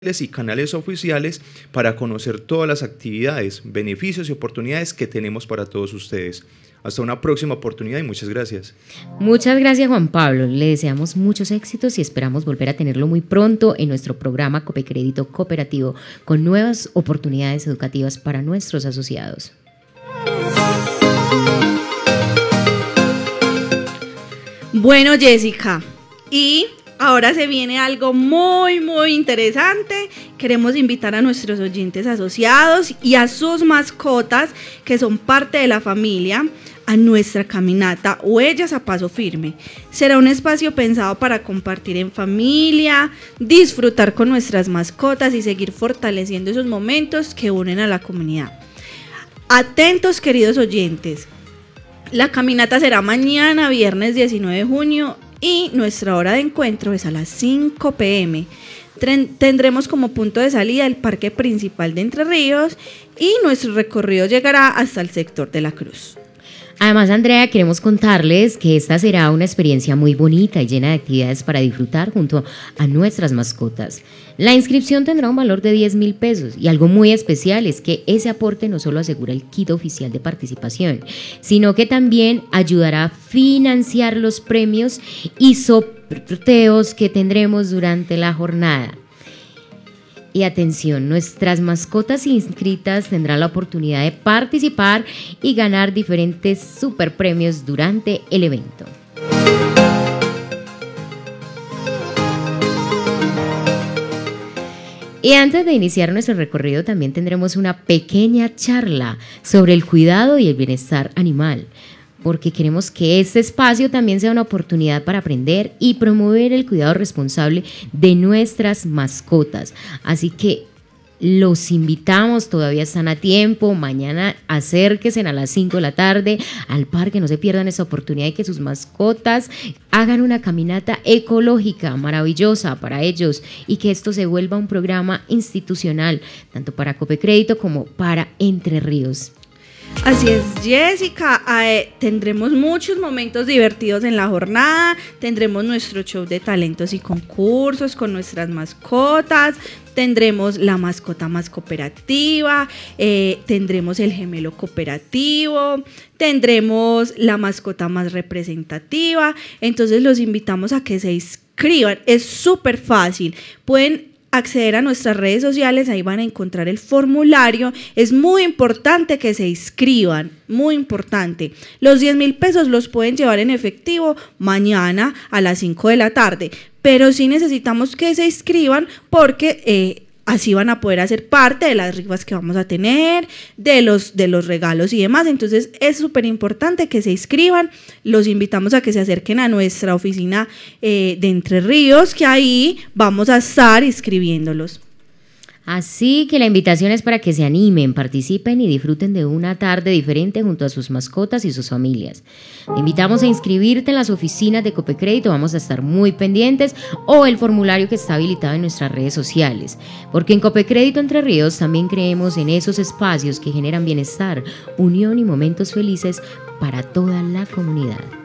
y canales oficiales para conocer todas las actividades, beneficios y oportunidades que tenemos para todos ustedes. Hasta una próxima oportunidad y muchas gracias. Muchas gracias, Juan Pablo. Le deseamos muchos éxitos y esperamos volver a tenerlo muy pronto en nuestro programa Copecrédito Cooperativo con nuevas oportunidades educativas para nuestros asociados. Bueno, Jessica, y ahora se viene algo muy interesante. Queremos invitar a nuestros oyentes asociados y a sus mascotas que son parte de la familia a nuestra caminata Huellas a Paso Firme. Será un espacio pensado para compartir en familia, disfrutar con nuestras mascotas y seguir fortaleciendo esos momentos que unen a la comunidad. Atentos, queridos oyentes. La caminata será mañana, viernes 19 de junio, y nuestra hora de encuentro es a las 5 p.m. Tendremos como punto de salida el parque principal de Entre Ríos y nuestro recorrido llegará hasta el sector de la Cruz. Además, Andrea, queremos contarles que esta será una experiencia muy bonita y llena de actividades para disfrutar junto a nuestras mascotas. La inscripción tendrá un valor de 10,000 pesos y algo muy especial es que ese aporte no solo asegura el kit oficial de participación, sino que también ayudará a financiar los premios y sorteos que tendremos durante la jornada. Y atención, nuestras mascotas inscritas tendrán la oportunidad de participar y ganar diferentes super premios durante el evento. Y antes de iniciar nuestro recorrido también tendremos una pequeña charla sobre el cuidado y el bienestar animal, porque queremos que este espacio también sea una oportunidad para aprender y promover el cuidado responsable de nuestras mascotas. Así que los invitamos, todavía están a tiempo, mañana acérquense a las 5 de la tarde al parque, no se pierdan esa oportunidad de que sus mascotas hagan una caminata ecológica maravillosa para ellos y que esto se vuelva un programa institucional, tanto para Copecrédito como para Entre Ríos. Así es, Jessica, tendremos muchos momentos divertidos en la jornada, tendremos nuestro show de talentos y concursos con nuestras mascotas, tendremos la mascota más cooperativa, tendremos el gemelo cooperativo, tendremos la mascota más representativa. Entonces los invitamos a que se inscriban, es súper fácil, pueden acceder a nuestras redes sociales, ahí van a encontrar el formulario. Es muy importante que se inscriban, muy importante. Los 10,000 pesos los pueden llevar en efectivo mañana a las 5 de la tarde, pero sí necesitamos que se inscriban porque así van a poder hacer parte de las rifas que vamos a tener, de los regalos y demás. Entonces es súper importante que se inscriban. Los invitamos a que se acerquen a nuestra oficina de Entre Ríos, que ahí vamos a estar inscribiéndolos. Así que la invitación es para que se animen, participen y disfruten de una tarde diferente junto a sus mascotas y sus familias. Te invitamos a inscribirte en las oficinas de Copecrédito, vamos a estar muy pendientes, o el formulario que está habilitado en nuestras redes sociales, porque en Copecrédito Entre Ríos también creemos en esos espacios que generan bienestar, unión y momentos felices para toda la comunidad.